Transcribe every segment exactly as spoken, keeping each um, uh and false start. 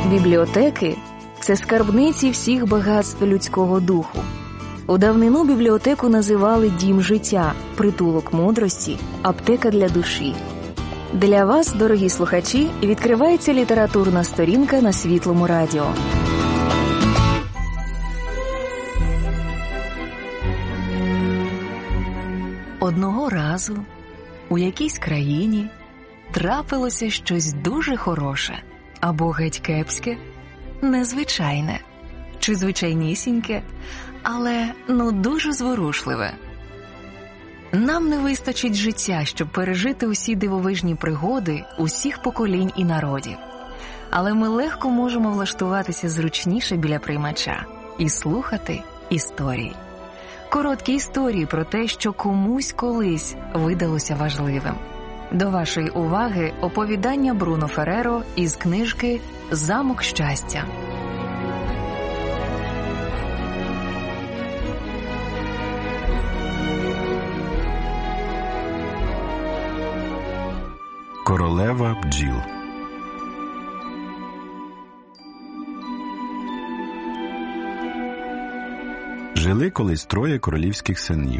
Бібліотеки – це скарбниці всіх багатств людського духу. У давнину бібліотеку називали дім життя, притулок мудрості, аптека для душі. Для вас, дорогі слухачі, відкривається літературна сторінка на Світлому радіо. Одного разу у якійсь країні трапилося щось дуже хороше, або геть кепське, незвичайне, чи звичайнісіньке, але, ну, дуже зворушливе. Нам не вистачить життя, щоб пережити усі дивовижні пригоди усіх поколінь і народів. Але ми легко можемо влаштуватися зручніше біля приймача і слухати історії. Короткі історії про те, що комусь колись видалося важливим. До вашої уваги оповідання Бруно Ферреро із книжки «Замок щастя». Королева бджіл. Жили колись троє королівських синів.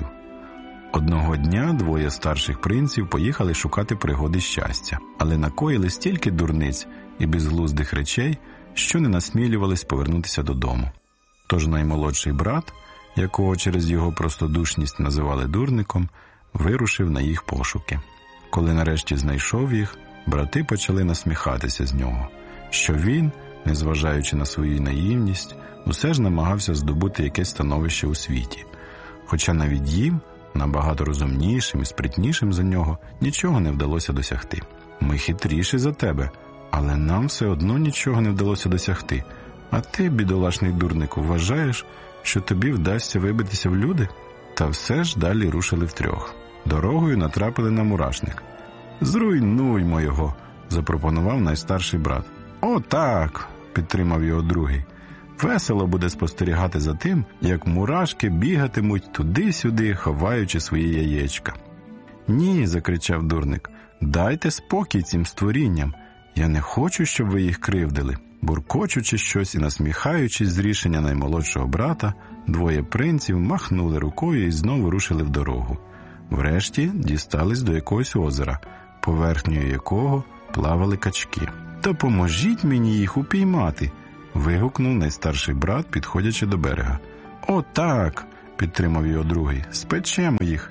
Одного дня двоє старших принців поїхали шукати пригоди щастя, але накоїли стільки дурниць і безглуздих речей, що не насмілювались повернутися додому. Тож наймолодший брат, якого через його простодушність називали дурником, вирушив на їх пошуки. Коли нарешті знайшов їх, брати почали насміхатися з нього, що він, незважаючи на свою наївність, усе ж намагався здобути якесь становище у світі. Хоча навіть їм, набагато розумнішим і спритнішим за нього, нічого не вдалося досягти. «Ми хитріші за тебе, але нам все одно нічого не вдалося досягти. А ти, бідолашний дурнику, вважаєш, що тобі вдасться вибитися в люди?» Та все ж далі рушили втрьох. Дорогою натрапили на мурашник. «Зруйнуймо його», – запропонував найстарший брат. «О, так», – підтримав його другий. «Весело буде спостерігати за тим, як мурашки бігатимуть туди-сюди, ховаючи свої яєчка». «Ні», – закричав дурник, – «дайте спокій цим створінням. Я не хочу, щоб ви їх кривдили». Буркочучи щось і насміхаючись з рішення наймолодшого брата, двоє принців махнули рукою і знову рушили в дорогу. Врешті дістались до якогось озера, поверхнею якого плавали качки. «Допоможіть мені їх упіймати», – вигукнув найстарший брат, підходячи до берега. «О, так», – підтримав його другий, – «спечемо їх».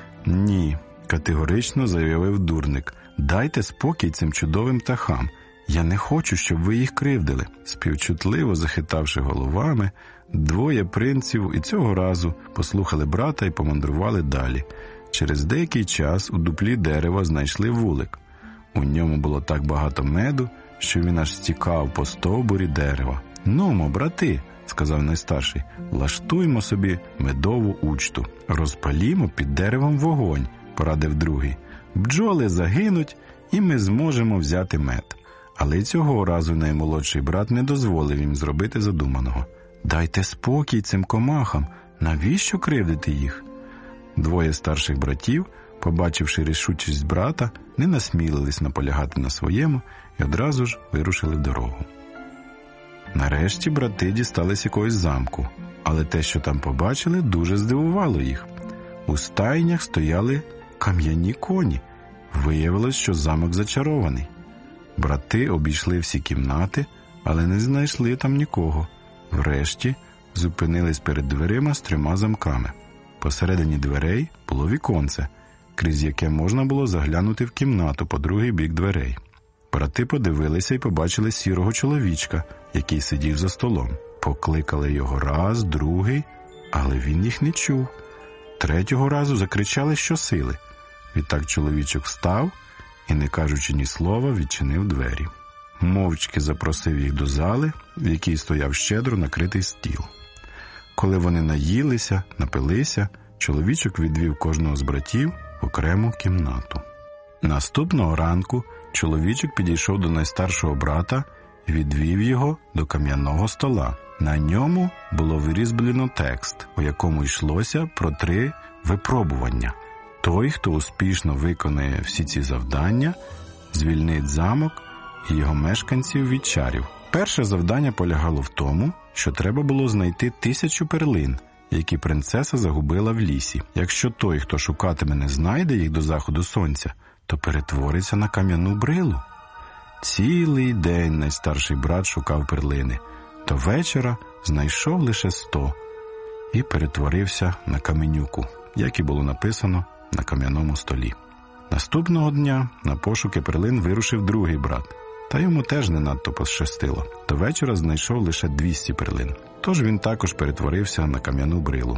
«Ні», – категорично заявив дурник, – «дайте спокій цим чудовим птахам. Я не хочу, щоб ви їх кривдили». Співчутливо захитавши головами, двоє принців і цього разу послухали брата і помандрували далі. Через деякий час у дуплі дерева знайшли вулик. У ньому було так багато меду, що він аж стікав по стовбурі дерева. «Нумо, брати», – сказав найстарший, – «влаштуймо собі медову учту. Розпалімо під деревом вогонь», – порадив другий. «Бджоли загинуть, і ми зможемо взяти мед». Але й цього разу наймолодший брат не дозволив їм зробити задуманого. «Дайте спокій цим комахам, навіщо кривдити їх?» Двоє старших братів, побачивши рішучість брата, не насмілились наполягати на своєму і одразу ж вирушили в дорогу. Нарешті брати дістались якогось замку, але те, що там побачили, дуже здивувало їх. У стайнях стояли кам'яні коні. Виявилось, що замок зачарований. Брати обійшли всі кімнати, але не знайшли там нікого. Врешті зупинились перед дверима з трьома замками. Посередині дверей було віконце, крізь яке можна було заглянути в кімнату по другий бік дверей. Брати подивилися і побачили сірого чоловічка, який сидів за столом. Покликали його раз, другий, але він їх не чув. Третього разу закричали щосили. Відтак чоловічок встав і, не кажучи ні слова, відчинив двері. Мовчки запросив їх до зали, в якій стояв щедро накритий стіл. Коли вони наїлися, напилися, чоловічок відвів кожного з братів в окрему кімнату. Наступного ранку чоловічок підійшов до найстаршого брата і відвів його до кам'яного стола. На ньому було вирізблено текст, у якому йшлося про три випробування. Той, хто успішно виконає всі ці завдання, звільнить замок і його мешканців від чарів. Перше завдання полягало в тому, що треба було знайти тисячу перлин, які принцеса загубила в лісі. Якщо той, хто шукатиме, не знайде їх до заходу сонця, то перетвориться на кам'яну брилу. Цілий день найстарший брат шукав перлини. До вечора знайшов лише сто і перетворився на каменюку, як і було написано на кам'яному столі. Наступного дня на пошуки перлин вирушив другий брат. Та йому теж не надто пощастило. До вечора знайшов лише двісті перлин. Тож він також перетворився на кам'яну брилу.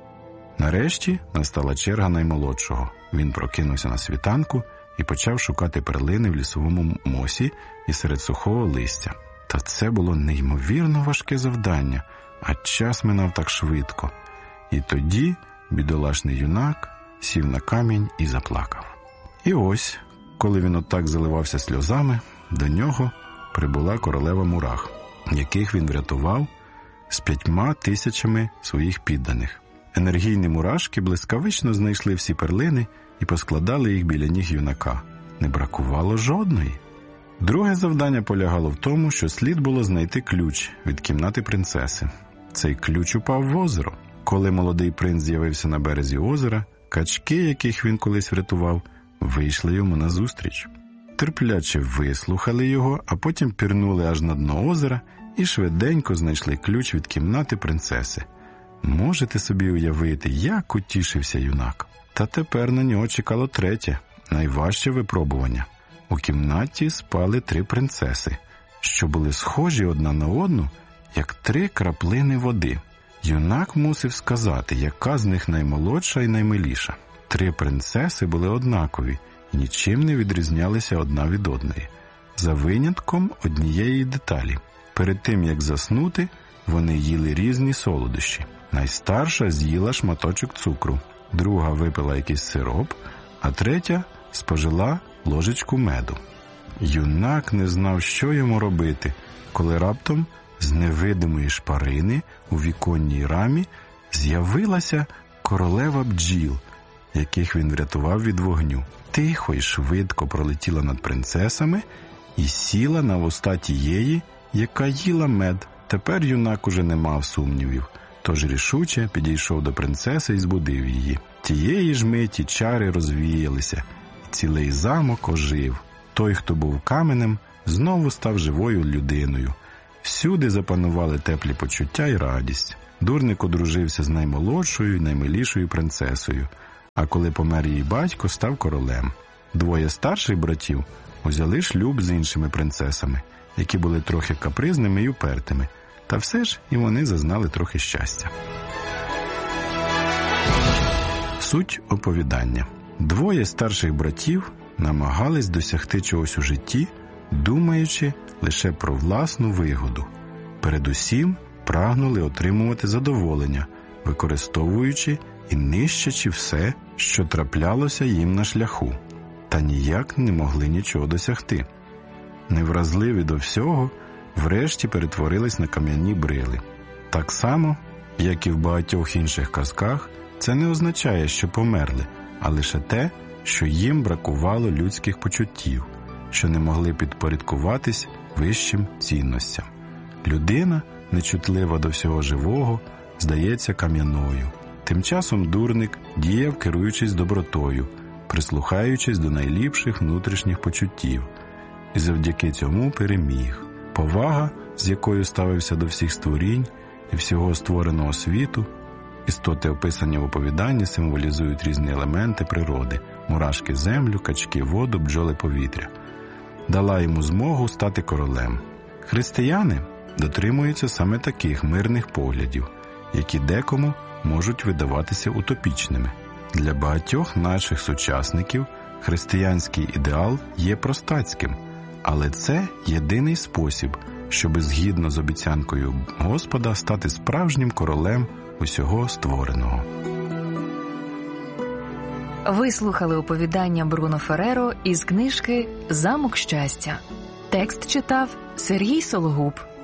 Нарешті настала черга наймолодшого. Він прокинувся на світанку і почав шукати перлини в лісовому мосі і серед сухого листя. Та це було неймовірно важке завдання, а час минав так швидко. І тоді бідолашний юнак сів на камінь і заплакав. І ось, коли він отак заливався сльозами, до нього прибула королева мурах, яких він врятував з п'ятьма тисячами своїх підданих. Енергійні мурашки блискавично знайшли всі перлини і поскладали їх біля ніг юнака. Не бракувало жодної. Друге завдання полягало в тому, що слід було знайти ключ від кімнати принцеси. Цей ключ упав в озеро. Коли молодий принц з'явився на березі озера, качки, яких він колись врятував, вийшли йому назустріч. Терпляче вислухали його, а потім пірнули аж на дно озера і швиденько знайшли ключ від кімнати принцеси. Можете собі уявити, як утішився юнак. Та тепер на нього чекало третє, найважче випробування. У кімнаті спали три принцеси, що були схожі одна на одну, як три краплини води. Юнак мусив сказати, яка з них наймолодша і наймиліша. Три принцеси були однакові і нічим не відрізнялися одна від одної, за винятком однієї деталі. Перед тим, як заснути, вони їли різні солодощі. Найстарша з'їла шматочок цукру, друга випила якийсь сироп, а третя спожила ложечку меду. Юнак не знав, що йому робити, коли раптом з невидимої шпарини у віконній рамі з'явилася королева бджіл, яких він врятував від вогню. Тихо й швидко пролетіла над принцесами і сіла на вуста тієї, яка їла мед. Тепер юнак уже не мав сумнівів, тож рішуче підійшов до принцеси і збудив її. Тієї ж миті чари розвіялися, і цілий замок ожив. Той, хто був каменем, знову став живою людиною. Всюди запанували теплі почуття і радість. Дурник одружився з наймолодшою і наймилішою принцесою, а коли помер її батько, став королем. Двоє старших братів узяли шлюб з іншими принцесами, які були трохи капризними і упертими, та все ж і вони зазнали трохи щастя. Суть оповідання. Двоє старших братів намагались досягти чогось у житті, думаючи лише про власну вигоду. Передусім прагнули отримувати задоволення, використовуючи і нищачи все, що траплялося їм на шляху, та ніяк не могли нічого досягти. Невразливі до всього, врешті перетворились на кам'яні брили. Так само, як і в багатьох інших казках, це не означає, що померли, а лише те, що їм бракувало людських почуттів, що не могли підпорядкуватись вищим цінностям. Людина, нечутлива до всього живого, здається кам'яною. Тим часом дурник діяв, керуючись добротою, прислухаючись до найліпших внутрішніх почуттів, і завдяки цьому переміг. Повага, з якою ставився до всіх створінь і всього створеного світу, істоти, описані в оповіданні, символізують різні елементи природи – мурашки – землю, качки – воду, бджоли – повітря. Дала йому змогу стати королем. Християни дотримуються саме таких мирних поглядів, які декому можуть видаватися утопічними. Для багатьох наших сучасників християнський ідеал є простацьким, але це єдиний спосіб, щоби згідно з обіцянкою Господа стати справжнім королем усього створеного. Ви слухали оповідання Бруно Ферреро із книжки «Замок щастя». Текст читав Сергій Сологуб.